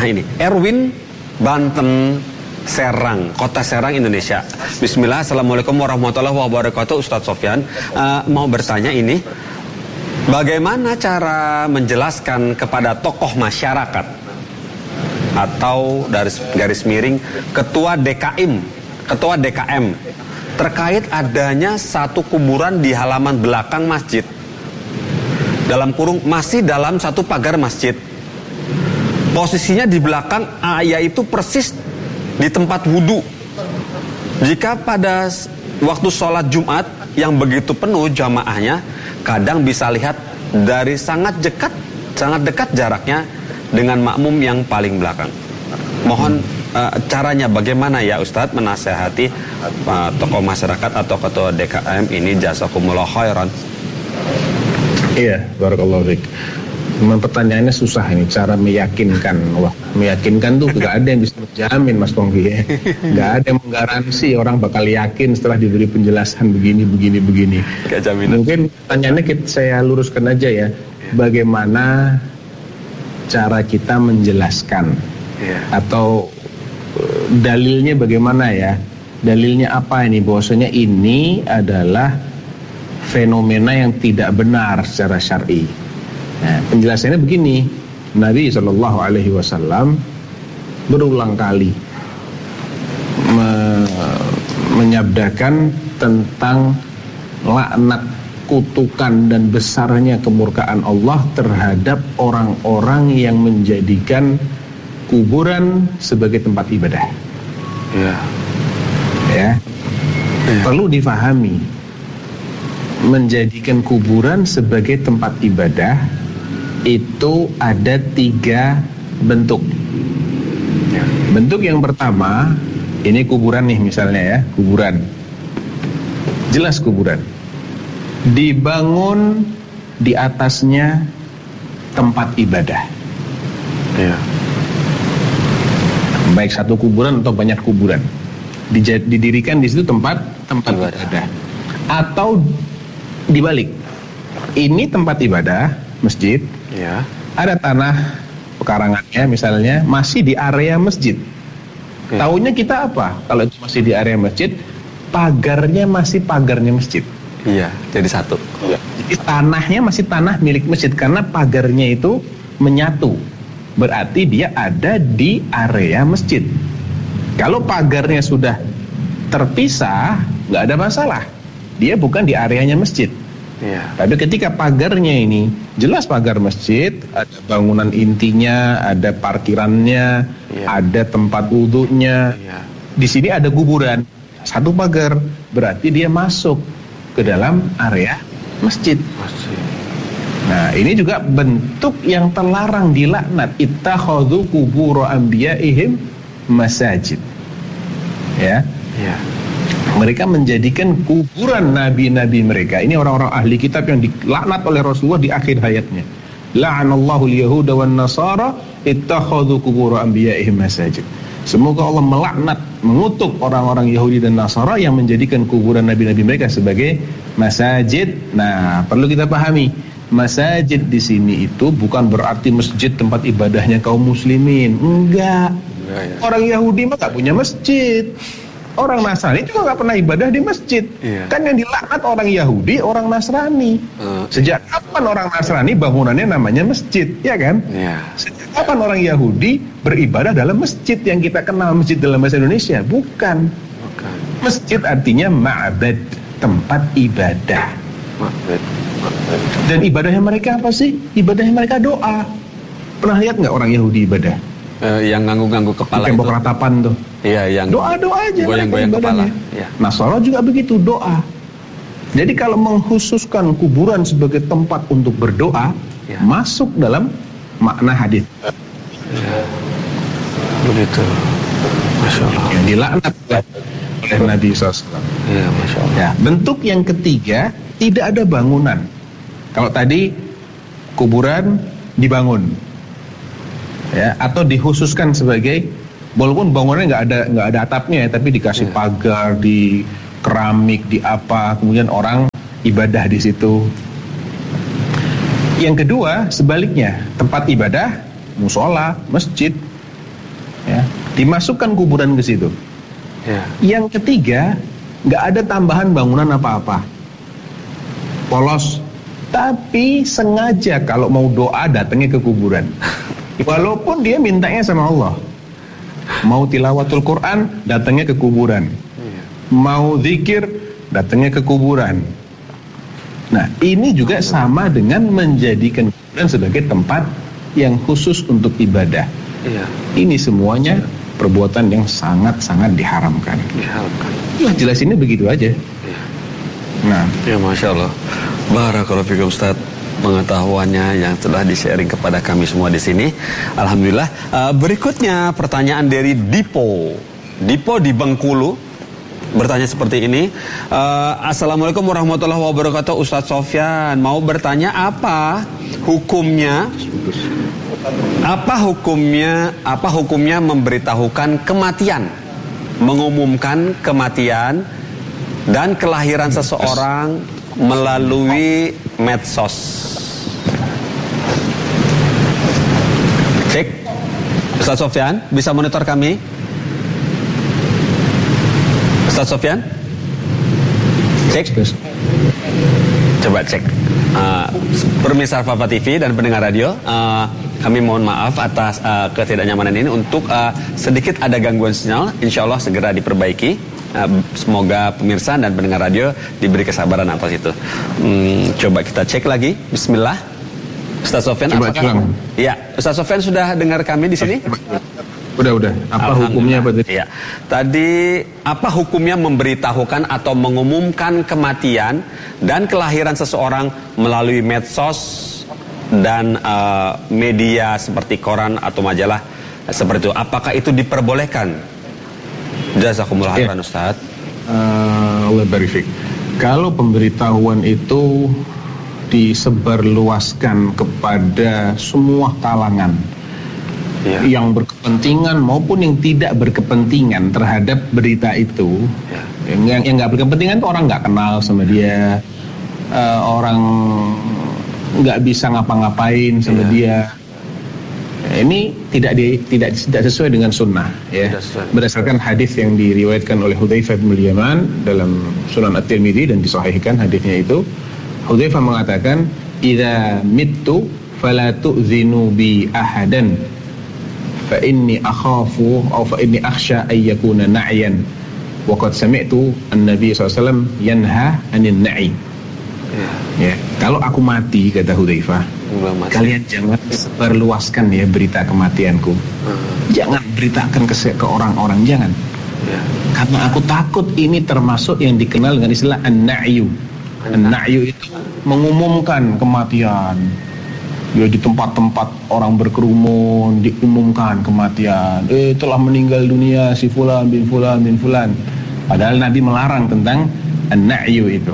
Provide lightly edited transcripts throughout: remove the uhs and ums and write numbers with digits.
ini, Erwin, Banten, Serang, Kota Serang, Indonesia. Bismillah, Assalamualaikum warahmatullahi wabarakatuh. Ustadz Sofyan, mau bertanya ini, bagaimana cara menjelaskan kepada tokoh masyarakat atau dari garis miring ketua DKM terkait adanya satu kuburan di halaman belakang masjid, dalam kurung masih dalam satu pagar masjid, posisinya di belakang, yaitu persis di tempat wudhu. Jika pada waktu sholat Jumat yang begitu penuh jamaahnya, kadang bisa lihat dari sangat dekat jaraknya dengan makmum yang paling belakang. Mohon caranya bagaimana ya Ustadz menasehati tokoh masyarakat atau ketua DKM ini, jazakumullah khairan. Iya, barakallahu fiik. Memang pertanyaannya susah ini, cara meyakinkan. Wah, meyakinkan tuh gak ada yang bisa menjamin, Mas Pongki ya. Gak ada yang menggaransi orang bakal yakin setelah diberi penjelasan begini. Gak jaminan. Mungkin pertanyaannya saya luruskan aja ya. Bagaimana cara kita menjelaskan atau dalilnya bagaimana ya? Dalilnya apa ini? Bahwasanya ini adalah fenomena yang tidak benar secara syar'i. Nah, penjelasannya begini, Nabi SAW berulang kali menyabdakan tentang laknat, kutukan dan besarnya kemurkaan Allah terhadap orang-orang yang menjadikan kuburan sebagai tempat ibadah. Ya. Perlu difahami, menjadikan kuburan sebagai tempat ibadah itu ada 3 bentuk. Bentuk yang pertama, ini kuburan nih misalnya ya, kuburan. Jelas kuburan. Dibangun di atasnya tempat ibadah. Baik satu kuburan atau banyak kuburan. Didirikan di situ tempat ibadah. Atau dibalik. Ini tempat ibadah, masjid. Ada tanah pekarangannya misalnya masih di area masjid. Taunya kita apa? Kalau itu masih di area masjid, pagarnya masih pagarnya masjid. Jadi satu. Jadi tanahnya masih tanah milik masjid karena pagarnya itu menyatu. Berarti dia ada di area masjid. Kalau pagarnya sudah terpisah, nggak ada masalah. Dia bukan di areanya masjid. Tapi ketika pagarnya ini jelas pagar masjid, ada bangunan intinya, ada parkirannya, ada tempat wudhunya. Di sini ada kuburan, satu pagar, berarti dia masuk ke dalam area masjid. Nah, ini juga bentuk yang terlarang, dilaknat. Ittakhadhu qubur anbiya'ihim masajid. Mereka menjadikan kuburan nabi-nabi mereka. Ini orang-orang ahli kitab yang dilaknat oleh Rasulullah di akhir hayatnya. La'anallahu al-yahuda wan nasara ittakhadhu qubur anbiya'ihim masajid. Semoga Allah melaknat, mengutuk orang-orang Yahudi dan Nasara yang menjadikan kuburan nabi-nabi mereka sebagai masajid. Nah, perlu kita pahami, masajid di sini itu bukan berarti masjid tempat ibadahnya kaum muslimin. Enggak. Orang Yahudi mah gak punya masjid. Orang Nasrani juga gak pernah ibadah di masjid. Kan yang dilaknat orang Yahudi, orang Nasrani. Sejak kapan orang Nasrani bangunannya namanya masjid, ya kan? Sejak kapan orang Yahudi beribadah dalam masjid yang kita kenal masjid dalam bahasa Indonesia? Bukan. Masjid artinya ma'bad, tempat ibadah. Dan ibadahnya mereka apa sih? Ibadahnya mereka doa. Pernah lihat gak orang Yahudi ibadah? Yang ngangguk-ngangguk kepala itu. Tembok ratapan tuh. Yang doa-doa aja. Goyang-goyang kepala. Nasara juga begitu, doa. Jadi kalau mengkhususkan kuburan sebagai tempat untuk berdoa, masuk dalam makna hadis. Begitu. Masya Allah. Yang dilaknat oleh Nabi SAW. Masya Allah. Bentuk yang ketiga, tidak ada bangunan. Kalau tadi kuburan dibangun, atau dikhususkan sebagai, walaupun bangunannya nggak ada atapnya ya, tapi dikasih pagar, di keramik, di apa, kemudian orang ibadah di situ. Yang kedua sebaliknya, tempat ibadah, musola, masjid, Dimasukkan kuburan ke situ. Yang ketiga, nggak ada tambahan bangunan apa-apa, polos. Tapi sengaja kalau mau doa datangnya ke kuburan. Walaupun dia mintanya sama Allah. Mau tilawatul Quran, datangnya ke kuburan. Mau zikir, datangnya ke kuburan. Nah, ini juga sama dengan menjadikan kuburan sebagai tempat yang khusus untuk ibadah. Ini semuanya perbuatan yang sangat-sangat diharamkan. Yang jelas ini begitu aja. Nah, ya Masya Allah. Barakallahu fikum Ustaz, pengetahuannya yang telah di-sharing kepada kami semua di sini. Alhamdulillah. Berikutnya pertanyaan dari Dipo di Bengkulu bertanya seperti ini. Assalamualaikum warahmatullahi wabarakatuh. Ustaz Sofyan mau bertanya apa hukumnya memberitahukan kematian, mengumumkan kematian dan kelahiran seseorang melalui medsos. Cek, Ustaz Sofyan bisa monitor kami? Ustaz Sofyan? Cek. Coba cek. Pemirsa Fafa TV dan pendengar radio, kami mohon maaf atas ketidaknyamanan ini. Untuk sedikit ada gangguan sinyal, insya Allah segera diperbaiki. Semoga pemirsa dan pendengar radio diberi kesabaran atas itu. Coba kita cek lagi. Bismillah. Ustaz Sofyan, apakah? Ya, Ustaz Sofyan sudah dengar kami di sini? Udah. Apa hukumnya Pak? Ya. Tadi apa hukumnya memberitahukan atau mengumumkan kematian dan kelahiran seseorang melalui medsos dan media seperti koran atau majalah seperti itu? Apakah itu diperbolehkan? Jazakumullah khairan Ustaz. Allah barik fik. Kalau pemberitahuan itu disebarluaskan kepada semua kalangan, yang berkepentingan maupun yang tidak berkepentingan terhadap berita itu, yang nggak berkepentingan itu orang nggak kenal sama dia, orang nggak bisa ngapa-ngapain sama dia. Ini tidak sesuai dengan sunnah, ya. Berdasarkan hadis yang diriwayatkan oleh Hudzaifah bin Yaman dalam Sunan At-Tirmidzi dan disahihkan hadisnya itu, Hudzaifah mengatakan, "Idza mittu fala tu'zinu bi ahadan, fa inni akhafu aw fa inni akhsha ay yakuna na'yan." Wa qad sami'tu an-nabiy sallallahu alaihi wasallam yanha 'anil na'i. Ya, kalau aku mati, kata Hudzaifah, kalian jangan sebarluaskan ya berita kematianku. Jangan beritakan ke orang-orang, jangan. Karena aku takut ini termasuk yang dikenal dengan istilah an-na'yu. An-na'yu itu mengumumkan kematian. Ya, di tempat-tempat orang berkerumun diumumkan kematian. Telah meninggal dunia si fulan bin fulan bin fulan. Padahal Nabi melarang tentang an-na'yu itu.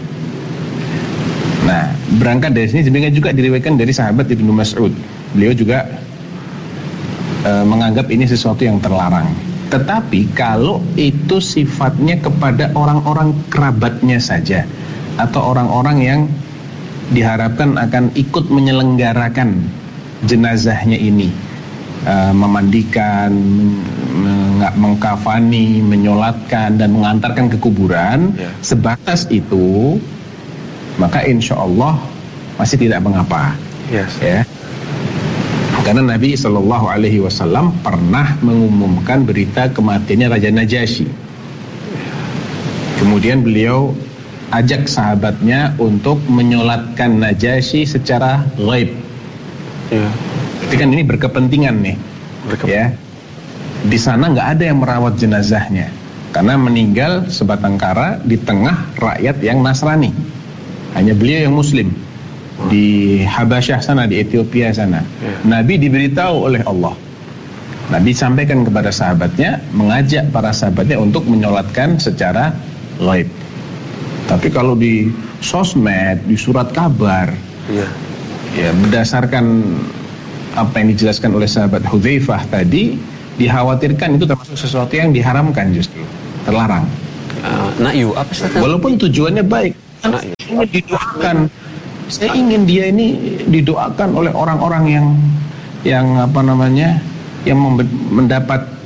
Nah, berangkat dari sini sebenarnya juga diriwayatkan dari sahabat Ibnu Mas'ud. Beliau juga menganggap ini sesuatu yang terlarang. Tetapi kalau itu sifatnya kepada orang-orang kerabatnya saja, atau orang-orang yang diharapkan akan ikut menyelenggarakan jenazahnya ini, memandikan, mengkafani, menyolatkan dan mengantarkan ke kuburan, sebatas itu, maka insya Allah masih tidak mengapa. Ya. Karena Nabi SAW pernah mengumumkan berita kematiannya Raja Najasyi. Kemudian beliau ajak sahabatnya untuk menyolatkan Najasyi secara ghaib. Jadi kan ini berkepentingan nih. Ya. Di sana nggak ada yang merawat jenazahnya, karena meninggal sebatang kara di tengah rakyat yang Nasrani. Hanya beliau yang Muslim di Habasyah sana, di Ethiopia sana. Nabi diberitahu oleh Allah. Nabi sampaikan kepada sahabatnya, mengajak para sahabatnya untuk menyolatkan secara ghaib. Tapi kalau di sosmed, di surat kabar, ya berdasarkan apa yang dijelaskan oleh sahabat Hudzaifah tadi, dikhawatirkan itu termasuk sesuatu yang diharamkan, justru terlarang. Na'yu apa sih? Walaupun tujuannya baik. Ingin didoakan, saya ingin dia ini didoakan oleh orang-orang yang mendapat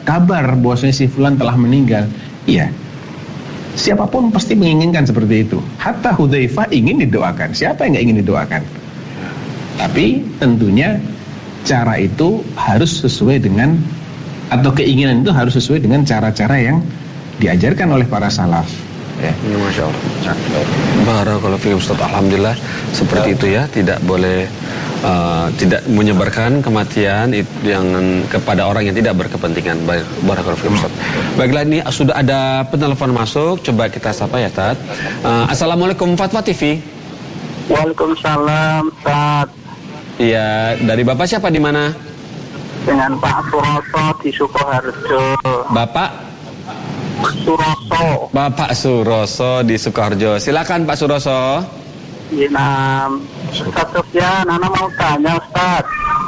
kabar bahwasanya si fulan telah meninggal. Iya, siapapun pasti menginginkan seperti itu. Hatta Hudzaifah ingin didoakan. Siapa yang nggak ingin didoakan? Tapi tentunya cara itu harus sesuai dengan, atau keinginan itu harus sesuai dengan cara-cara yang diajarkan oleh para salaf. Ya. Masya Allah. Barakallahu fiikum Ustaz. Alhamdulillah seperti itu ya. Tidak boleh tidak menyebarkan kematian yang kepada orang yang tidak berkepentingan. Barakallahu fiikum Ustaz. Baiklah, ini sudah ada penelpon masuk. Coba kita sapa ya Ustaz. Assalamualaikum Fatwa TV. Waalaikumsalam Ustaz. Iya, dari Bapak siapa di mana? Dengan Pak Suroso di Sukoharjo. Bapak Suroso. Bapak Suroso di Sukoharjo. Silakan Pak Suroso. Iya, Ustaz Sofyan, Ana mau tanya Ustaz.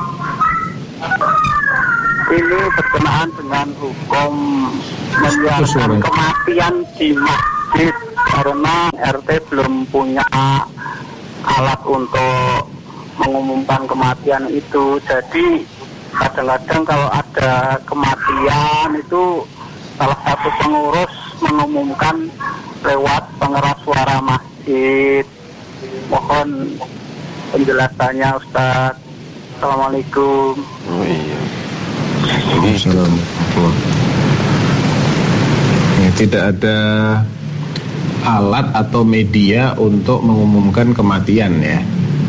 Ini berkenaan dengan hukum menyiarkan kematian di masjid karena RT belum punya alat untuk mengumumkan kematian itu. Jadi kadang-kadang kalau ada kematian itu salah satu pengurus mengumumkan lewat pengeras suara masjid. Mohon penjelasannya Ustaz. Assalamualaikum. Oh iya. Tidak ada alat atau media untuk mengumumkan kematian ya.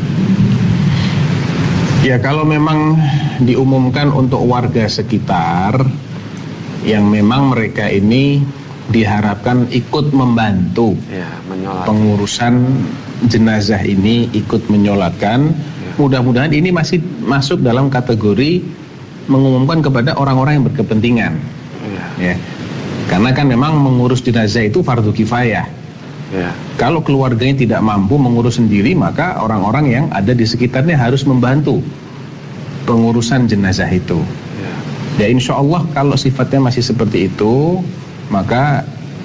Ya kalau memang diumumkan untuk warga sekitar yang memang mereka ini diharapkan ikut membantu Ya, pengurusan jenazah ini, ikut menyolatkan. Mudah-mudahan ini masih masuk dalam kategori mengumumkan kepada orang-orang yang berkepentingan. Ya. Karena kan memang mengurus jenazah itu fardu kifayah. Ya. Kalau keluarganya tidak mampu mengurus sendiri, maka orang-orang yang ada di sekitarnya harus membantu pengurusan jenazah itu. Ya insya Allah kalau sifatnya masih seperti itu, maka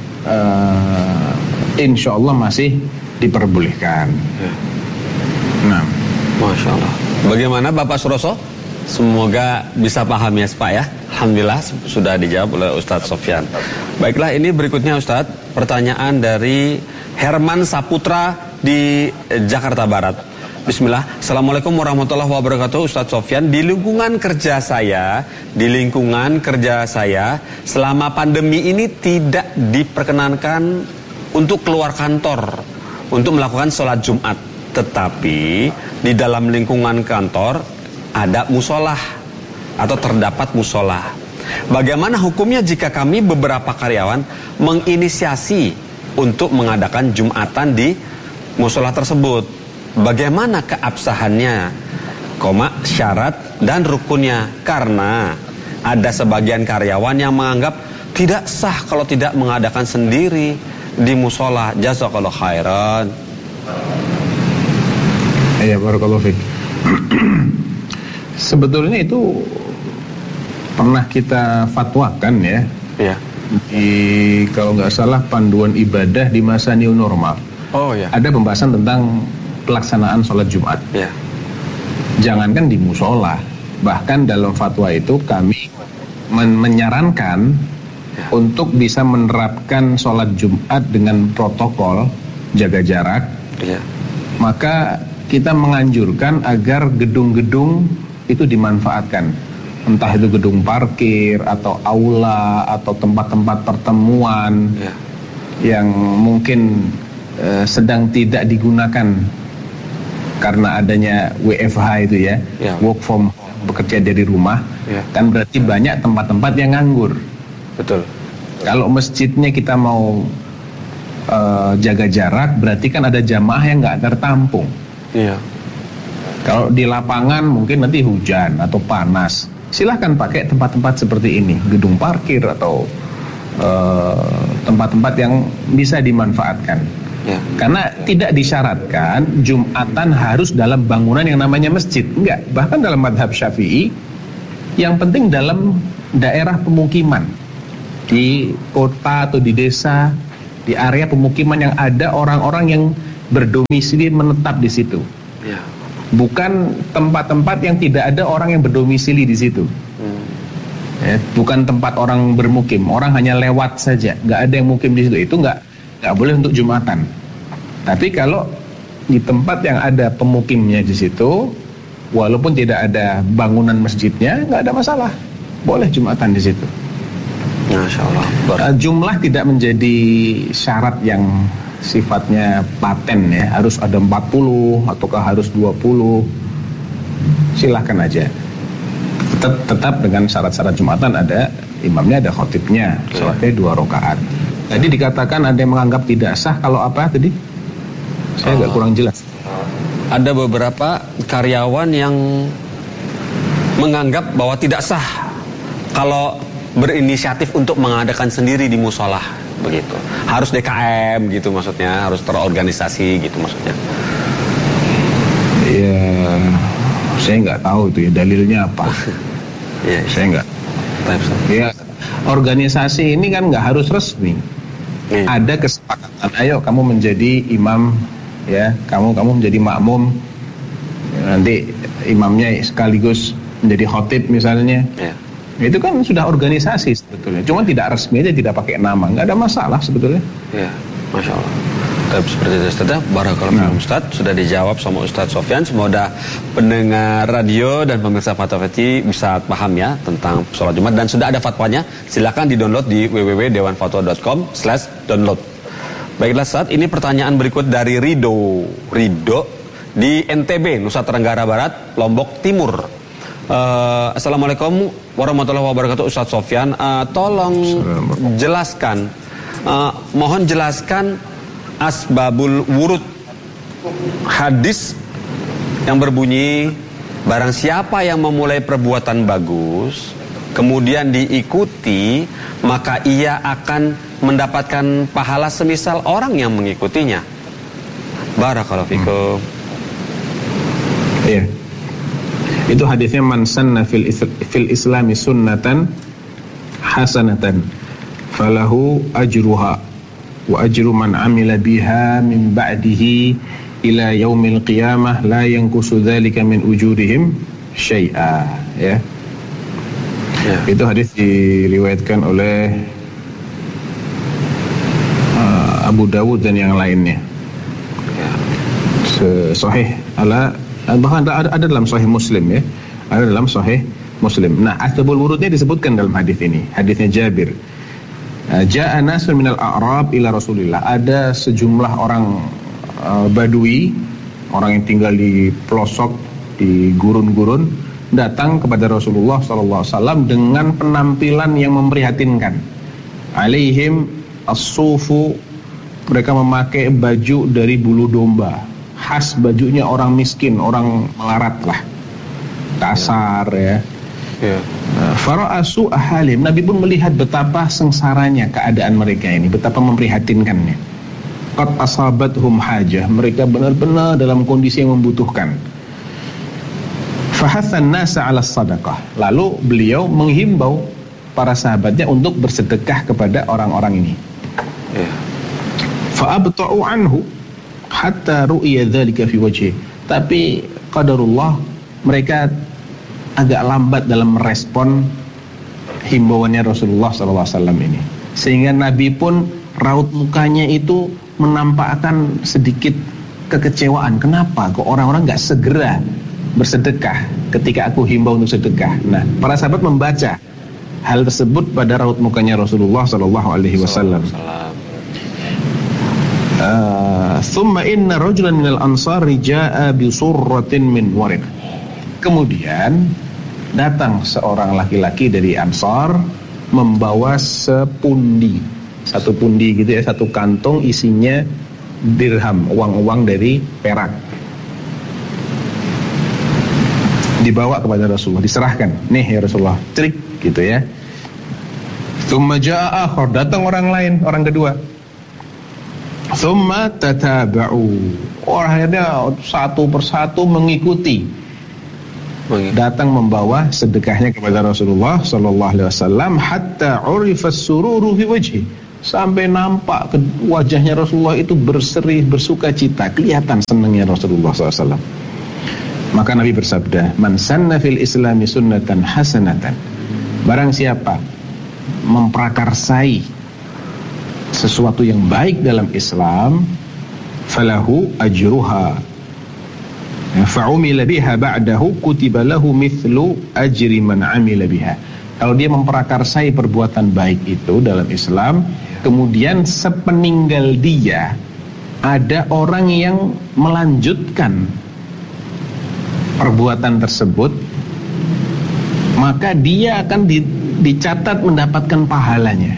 insya Allah masih diperbolehkan. Nah, Masya Allah. Bagaimana Bapak Suroso? Semoga bisa paham ya Pak ya. Alhamdulillah sudah dijawab oleh Ustadz Sofyan. Baiklah, ini berikutnya Ustadz, pertanyaan dari Herman Saputra di Jakarta Barat. Bismillah. Assalamualaikum warahmatullahi wabarakatuh. Ustadz Sofyan, di lingkungan kerja saya selama pandemi ini tidak diperkenankan untuk keluar kantor untuk melakukan sholat Jumat. Tetapi di dalam lingkungan kantor ada musolah atau terdapat musolah. Bagaimana hukumnya jika kami beberapa karyawan menginisiasi untuk mengadakan Jumatan di musolah tersebut? Bagaimana keabsahannya, syarat dan rukunnya? Karena ada sebagian karyawan yang menganggap tidak sah kalau tidak mengadakan sendiri di musola. Jazakallahu khairan. ya barakallahu fiik. Sebetulnya itu pernah kita fatwakan ya. Iya. Kalau nggak salah panduan ibadah di masa new normal. Oh ya. Ada pembahasan tentang pelaksanaan sholat Jumat. Iya. Jangankan di musola, bahkan dalam fatwa itu kami menyarankan untuk bisa menerapkan sholat Jumat dengan protokol jaga jarak. Iya. Maka kita menganjurkan agar gedung-gedung itu dimanfaatkan, entah itu gedung parkir atau aula atau tempat-tempat pertemuan yang mungkin sedang tidak digunakan karena adanya WFH itu ya, work from bekerja dari rumah, kan berarti banyak tempat-tempat yang nganggur. Betul. Kalau masjidnya kita mau jaga jarak, berarti kan ada jamaah yang nggak tertampung. Iya. Kalau di lapangan mungkin nanti hujan atau panas, silahkan pakai tempat-tempat seperti ini, gedung parkir atau tempat-tempat yang bisa dimanfaatkan. Ya. Karena tidak disyaratkan Jumatan harus dalam bangunan yang namanya masjid, enggak. Bahkan dalam madhab Syafi'i, yang penting dalam daerah pemukiman, di kota atau di desa, di area pemukiman yang ada orang-orang yang berdomisili menetap di situ. Bukan tempat-tempat yang tidak ada orang yang berdomisili di situ. Ya, bukan tempat orang bermukim, orang hanya lewat saja, nggak ada yang mukim di situ. Itu nggak boleh untuk Jumatan. Tapi kalau di tempat yang ada pemukimnya di situ, walaupun tidak ada bangunan masjidnya, nggak ada masalah, boleh Jumatan di situ. Masya Allah. Jumlah tidak menjadi syarat yang sifatnya paten ya, harus ada 40 ataukah harus 20. Silahkan aja. Tetap dengan syarat-syarat Jumatan, ada imamnya, ada khotibnya, sholatnya 2 rakaat. Tadi dikatakan ada yang menganggap tidak sah kalau apa tadi? Saya agak kurang jelas. Ada beberapa karyawan yang menganggap bahwa tidak sah kalau berinisiatif untuk mengadakan sendiri di musola, begitu. Harus DKM gitu maksudnya, harus terorganisasi gitu maksudnya. Ya, saya nggak tahu itu ya dalilnya apa. Ya, saya nggak. Ya, organisasi ini kan nggak harus resmi. Ada kesepakatan. Ayo kamu menjadi imam, ya. Kamu menjadi makmum. Nanti imamnya sekaligus menjadi khotib misalnya. Ya. Itu kan sudah organisasi sebetulnya. Cuma tidak resmi aja, tidak pakai nama. Nggak ada masalah sebetulnya. Ya, Masya Allah. Seperti itu Ustaz. Barakallahu Ustaz, sudah dijawab sama Ustaz Sofyan. Semoga pendengar radio dan pemirsa Fatwa Fati bisa paham ya tentang sholat Jumat, dan sudah ada fatwanya. Silakan di-download di www.dewanfatwa.com/download. Baiklah Ustaz, ini pertanyaan berikut dari Rido di NTB, Nusa Tenggara Barat, Lombok Timur. Assalamualaikum warahmatullahi wabarakatuh Ustaz Sofyan. Tolong jelaskan, mohon jelaskan asbabul wurud hadis yang berbunyi barang siapa yang memulai perbuatan bagus kemudian diikuti, maka ia akan mendapatkan pahala semisal orang yang mengikutinya. Barakallahu fikum. Iya. Itu hadisnya man sanna fil islami sunnatan hasanatan falahu ajruha wa ajru man amila biha min ba'dihi ila yaumil qiyamah la yanqusu dzalika min ujurihim syai'a, ya. Itu hadis diriwayatkan oleh Abu Dawud dan yang lainnya. Sahih bahkan ada dalam Sahih Muslim ya. Ada dalam Sahih Muslim. Nah, asbabul wurudnya disebutkan dalam hadis ini. Hadisnya Jabir. Ja'a nasun minal a'rab ila Rasulillah. Ada sejumlah orang Badui, orang yang tinggal di pelosok, di gurun-gurun, datang kepada Rasulullah SAW dengan penampilan yang memprihatinkan. Alaihim as-sufu, mereka memakai baju dari bulu domba, khas bajunya orang miskin, orang melarat lah, kasar ya. Fara'asu ahalim, Nabi pun melihat betapa sengsaranya keadaan mereka ini, betapa memprihatinkannya. Qad asabathum hajah, mereka benar-benar dalam kondisi yang membutuhkan. Fahathan nasa 'ala sadaqah, lalu beliau menghimbau para sahabatnya untuk bersedekah kepada orang-orang ini. Fa'abta'u anhu hatta ru'iya dzalika fi wajhi. Tapi qadarullah, mereka agak lambat dalam merespon himbauannya Rasulullah SAW ini, sehingga Nabi pun raut mukanya itu menampakkan sedikit kekecewaan. Kenapa kok orang-orang gak segera bersedekah ketika aku himbau untuk sedekah? Nah, para sahabat membaca hal tersebut pada raut mukanya Rasulullah SAW. Thumma inna rajulan minal ansari ja'a bi surratin min warid. Kemudian datang seorang laki-laki dari Ansar membawa sepundi, satu pundi gitu ya, satu kantong isinya dirham, uang-uang dari perak. Dibawa kepada Rasulullah, diserahkan. Nih ya Rasulullah, trik gitu ya. Tsumma jaa akhar, datang orang lain, orang kedua. Tsumma tataba'u, orangnya satu persatu mengikuti. Datang membawa sedekahnya kepada Rasulullah sallallahu alaihi wasallam hatta urifa as-sururu fi wajhi, sampai nampak wajahnya Rasulullah itu berseri, bersukacita, kelihatan senangnya Rasulullah sallallahu alaihi wasallam. Maka Nabi bersabda, man sanna fil islami sunnatan hasanatan, Barang siapa memprakarsai sesuatu yang baik dalam Islam, falahu ajruha, fa'umila biha ba'dahu kutiba lahu mithlu ajri man amila biha. Kalau dia memprakarsai perbuatan baik itu dalam Islam, kemudian sepeninggal dia ada orang yang melanjutkan perbuatan tersebut, maka dia akan dicatat mendapatkan pahalanya.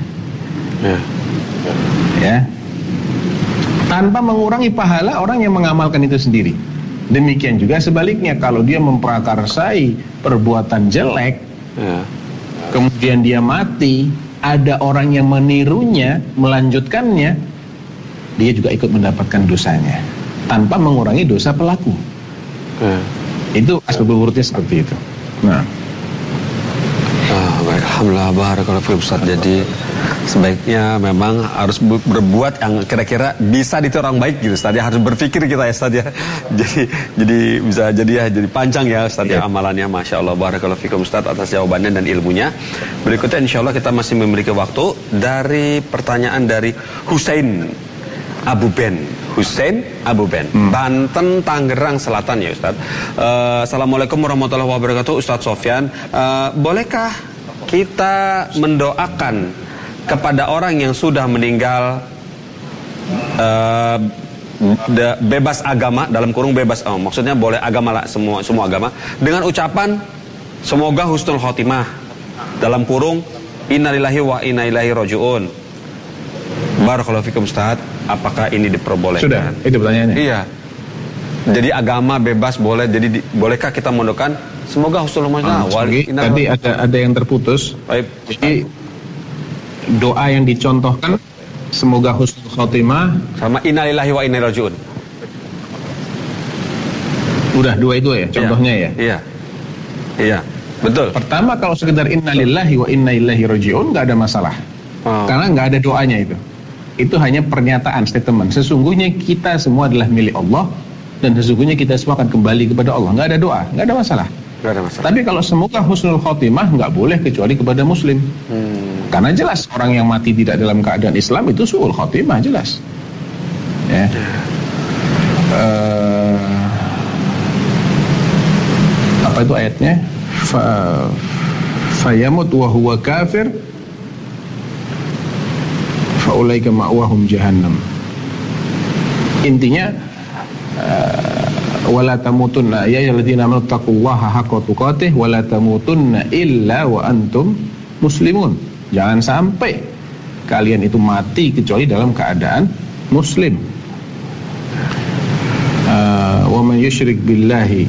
Ya. Tanpa mengurangi pahala orang yang mengamalkan itu sendiri. Demikian juga sebaliknya, kalau dia memprakarsai perbuatan jelek, kemudian dia mati, ada orang yang menirunya, melanjutkannya, dia juga ikut mendapatkan dosanya tanpa mengurangi dosa pelaku. Itu asbabul wurudnya seperti itu. Nah, baik, alhamdulillah, barakallahu fiikum Ustaz. Jadi sebaiknya memang harus berbuat yang kira-kira bisa ditiru orang baik gitu Ustaz. Harus berpikir kita ya Ustaz ya. Jadi bisa jadi panjang ya Ustaz ya amalannya. Masya Allah, barakallahu fiikum Ustaz atas jawabannya dan ilmunya. Berikutnya insya Allah kita masih memiliki waktu dari pertanyaan dari Husain Abu Ben, Banten, Tangerang Selatan ya Ustaz. Assalamualaikum warahmatullahi wabarakatuh Ustaz Sofyan. Bolehkah kita mendoakan kepada orang yang sudah meninggal bebas agama, dalam kurung bebas, maksudnya boleh agama lah, semua agama, dengan ucapan semoga husnul khotimah, dalam kurung innalillahi wa inna ilaihi rajiun. Barakallahu fikum Ustaz, apakah ini diperbolehkan? Sudah, itu pertanyaannya. Iya. Jadi agama bebas boleh, jadi bolehkah kita mendoakan semoga husnul khotimah? Tadi ada yang terputus. Baik. Jadi doa yang dicontohkan semoga husnul khotimah sama innalillahi wa inna ilaihi rajiun. Udah dua itu ya contohnya ya? Iya. Betul. Pertama, kalau sekedar innalillahi wa inna ilaihi rajiun nggak ada masalah. Karena nggak ada doanya itu. Itu hanya pernyataan, statement. Sesungguhnya kita semua adalah milik Allah dan sesungguhnya kita semua akan kembali kepada Allah. Nggak ada doa, nggak ada masalah. Tapi kalau semoga husnul khotimah nggak boleh kecuali kepada muslim. Karena jelas orang yang mati tidak dalam keadaan Islam itu su'ul khotimah, jelas. Ya. Apa itu ayatnya? Fayamut wa huwa kafir faulaika ma'wahum jahannam. Intinya wala tamutunna ya ayyuhalladzina amanu taqullaha haqqa tuqatih wala tamutunna illa wa antum muslimun. Jangan sampai kalian itu mati kecuali dalam keadaan muslim. Wa man yusyrik billahi,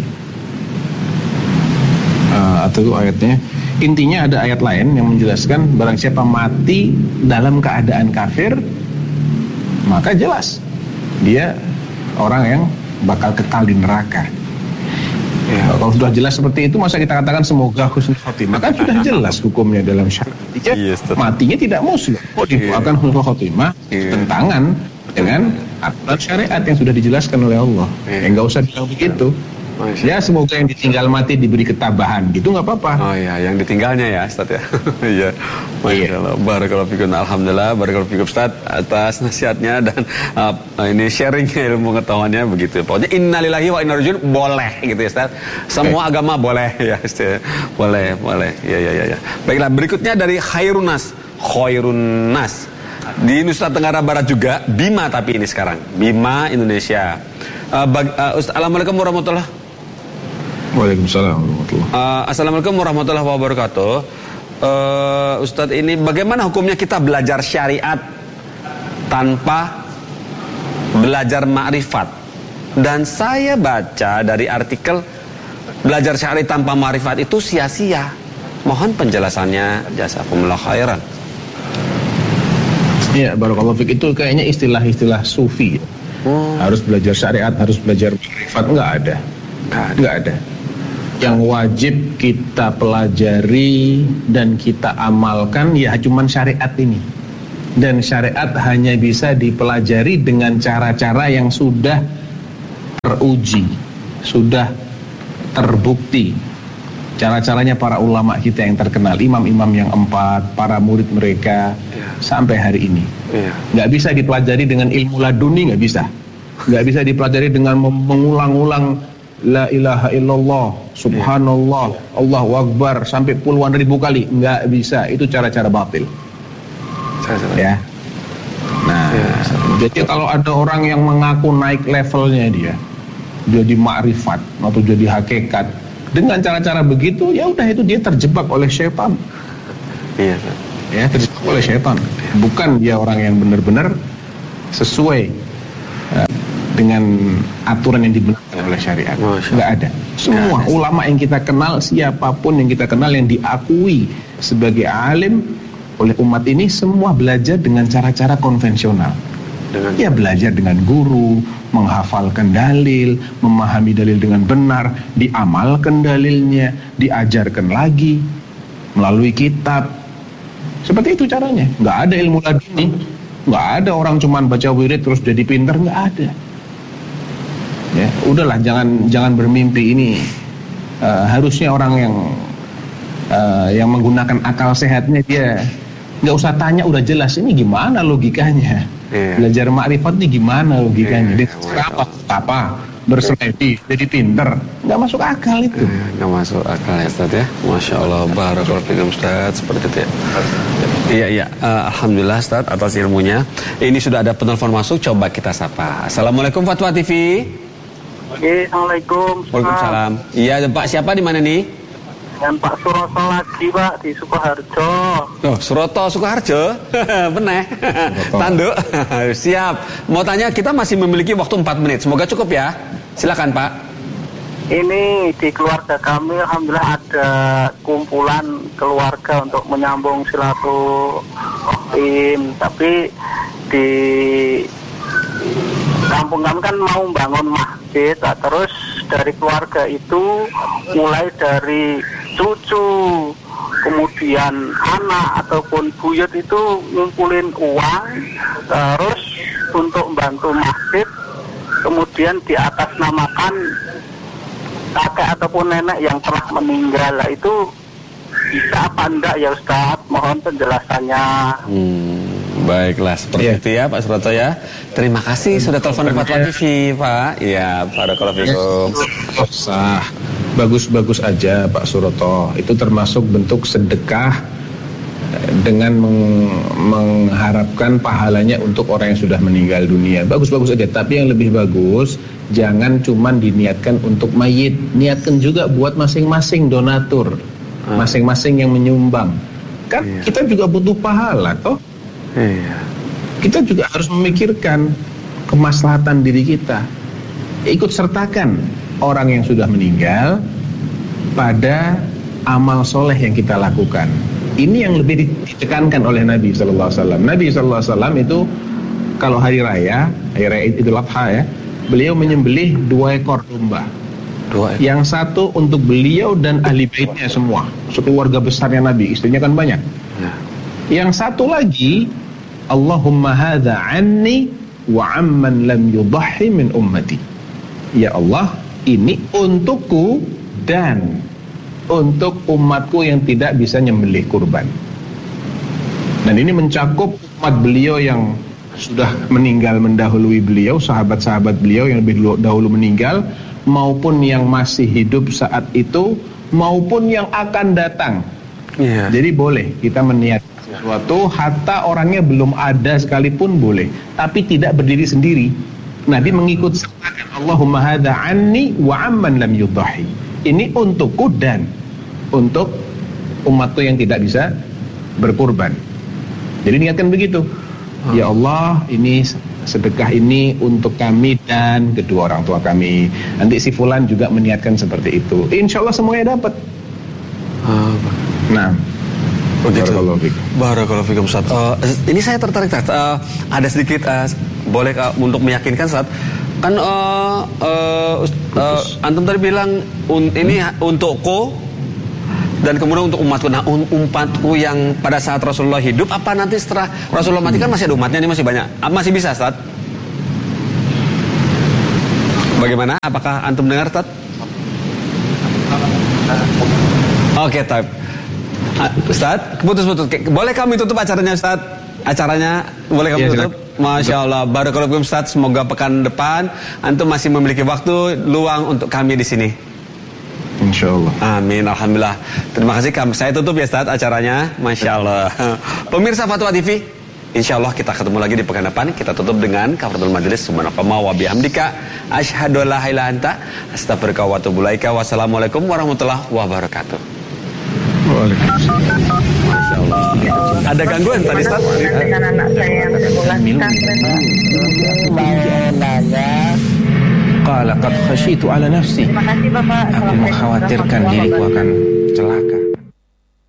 atau itu ayatnya. Intinya ada ayat lain yang menjelaskan barang siapa mati dalam keadaan kafir, maka jelas dia orang yang bakal kekal di neraka. Ya, kalau sudah jelas seperti itu, masa kita katakan semoga husnul khotimah? Kan sudah jelas hukumnya dalam syariat. Matinya tidak muslim, kok didoakan husnul khotimah? Tentangan dengan aturan syariat yang sudah dijelaskan oleh Allah. Enggak usah bilang begitu. Ya semoga yang ditinggal mati diberi ketabahan, gitu nggak apa-apa. Oh iya, yang ditinggalnya ya Ustaz ya. Iya. Masyaallah, barakallahu fikum. Alhamdulillah, barakallahu fikum Ustaz atas nasihatnya dan ini sharing ilmu pengetahuannya begitu. Pokoknya innalillahi wa inna ilaihi rajiun boleh gitu ya Ustaz. Semua agama boleh ya Ustaz. Boleh. Ya. Baiklah, berikutnya dari Khairun Nas. Di Nusa Tenggara Barat juga, Bima tapi ini sekarang. Bima Indonesia. Assalamualaikum warahmatullahi. Waalaikumsalam warahmatullahi. Assalamualaikum warahmatullahi wabarakatuh. Ustadz, ini bagaimana hukumnya kita belajar syariat tanpa belajar ma'rifat? Dan saya baca dari artikel belajar syariat tanpa ma'rifat itu sia-sia. Mohon penjelasannya, jazakumullah khairan. Iya, barakallahu fiik, itu kayaknya istilah-istilah sufi. Harus belajar syariat, harus belajar ma'rifat, enggak ada. Yang wajib kita pelajari dan kita amalkan ya cuman syariat ini. Dan syariat hanya bisa dipelajari dengan cara-cara yang sudah teruji, sudah terbukti. cara-caranya para ulama kita yang terkenal, imam-imam yang 4, para murid mereka sampai hari ini. Nggak bisa dipelajari dengan ilmu laduni, nggak bisa. Nggak bisa dipelajari dengan mengulang-ulang la ilaha illallah, subhanallah, Allahu akbar sampai puluhan ribu kali. Nggak bisa, itu cara-cara batil. Ya. Nah, jadi kalau ada orang yang mengaku naik levelnya dia jadi ma'rifat atau jadi hakikat dengan cara-cara begitu, ya udah itu dia terjebak oleh syaitan. Iya. Ya, terjebak oleh syaitan. Bukan dia orang yang benar-benar sesuai dengan aturan yang dibenarkan oleh syariat. Nggak ada. Semua ulama yang kita kenal, siapapun yang kita kenal yang diakui sebagai alim oleh umat ini, semua belajar dengan cara-cara konvensional. Ya, belajar dengan guru, menghafalkan dalil, memahami dalil dengan benar, diamalkan dalilnya, diajarkan lagi melalui kitab. Seperti itu caranya. Nggak ada ilmu laduni, nggak ada orang cuman baca wirid terus jadi pintar, nggak ada. Ya, udahlah, jangan bermimpi ini. Harusnya orang yang menggunakan akal sehatnya dia nggak usah tanya, udah jelas ini gimana logikanya. Belajar makrifat ini gimana logikanya. Apa bersemedi jadi pinter, nggak masuk akal itu. Nggak masuk akal ya Ustaz ya. Masya Allah, barakallahu fikum Ustaz, seperti itu ya. Iya, alhamdulillah Ustaz atas ilmunya. Ini sudah ada penelpon masuk, coba kita sapa. Assalamualaikum Fatwa TV. Assalamualaikum. Waalaikumsalam. Iya Pak, siapa di mana nih? Dan Pak Suroto lagi Pak di Sukoharjo. Oh, Suroto Sukoharjo. Bener. Tanduk. Siap. Mau tanya, kita masih memiliki waktu 4 menit. Semoga cukup ya. Silakan Pak. Ini di keluarga kami alhamdulillah ada kumpulan keluarga untuk menyambung silaturahim, tapi di kampung kami kan mau bangun masjid, terus dari keluarga itu mulai dari cucu, kemudian anak ataupun buyut itu ngumpulin uang terus untuk membantu masjid, kemudian diatasnamakan kakek ataupun nenek yang telah meninggal. Itu bisa apa enggak ya Ustaz? Mohon penjelasannya. Baiklah, seperti itu ya Pak Suroto ya. Terima kasih sudah telepon Fatwa TV Pak. Iya, barakallahu fikum. Sah. Bagus-bagus aja Pak Suroto. Itu termasuk bentuk sedekah dengan mengharapkan pahalanya untuk orang yang sudah meninggal dunia. Bagus-bagus aja, tapi yang lebih bagus jangan cuman diniatkan untuk mayit, niatkan juga buat masing-masing donatur, masing-masing yang menyumbang. Kan kita juga butuh pahala toh. Kita juga harus memikirkan kemaslahatan diri kita. Ikut sertakan orang yang sudah meninggal pada amal soleh yang kita lakukan. Ini yang lebih ditekankan oleh Nabi Sallallahu Alaihi Wasallam. Nabi Sallallahu Alaihi Wasallam itu kalau hari raya Idul Adha ya, beliau menyembelih 2 ekor domba. Yang satu untuk beliau dan ahli baitnya semua, keluarga besarnya Nabi, istrinya kan banyak. Yang satu lagi, Allahumma hadza anni wa amman lam yudahhi min ummati. Ya Allah, ini untukku dan untuk umatku yang tidak bisa nyembelih kurban. Dan ini mencakup umat beliau yang sudah meninggal mendahului beliau, sahabat-sahabat beliau yang lebih dahulu meninggal, maupun yang masih hidup saat itu, maupun yang akan datang. Jadi boleh kita meniatkan sesuatu hatta orangnya belum ada sekalipun boleh, tapi tidak berdiri sendiri. Nabi mengikut sertakan Allahumma hadza anni wa amman lam yudahhi. Ini untukku dan untuk umatku yang tidak bisa berkurban. Jadi niatkan begitu. Ya Allah, ini sedekah ini untuk kami dan kedua orang tua kami. Nanti si fulan juga meniatkan seperti itu. Insya Allah semuanya dapat. Nah, barakallahu fikum Ustaz. Ini saya tertarik Ustaz. Ada sedikit boleh untuk meyakinkan Ustaz. Kan antum tadi bilang ini untukku dan kemudian untuk umatku. Nah, umatku yang pada saat Rasulullah hidup, apa nanti setelah Rasulullah mati kan masih ada umatnya, ini masih banyak. Masih bisa Ustaz? Bagaimana? Apakah antum dengar Ustaz? Oke, Taib. Ustaz, putus-putus. Boleh kami tutup acaranya, Ustaz? Acaranya boleh kami tutup? Masya Allah. Barakallahu fikum, Ustaz. Semoga pekan depan antum masih memiliki waktu luang untuk kami di sini. Insyaallah. Amin. Alhamdulillah. Terima kasih. Saya tutup ya, Ustaz, acaranya. Masya Allah. Pemirsa Fatwa TV, insya Allah kita ketemu lagi di pekan depan. Kita tutup dengan kafaratul majelis. Subhanakallahumma wa bihamdika asyhadu an la ilaha illa anta astaghfiruka wa atubu ilaika. Wassalamualaikum warahmatullahi wabarakatuh. Waalaikumsalam. Masya Allah. Ada gangguan tadi, Ustaz? Dengan anak saya yang sekolah di pesantren. Mau nanya. Qala qad khasyitu ala nafsi. Terima kasih Bapak. Aku mengkhawatirkan diriku akan celaka.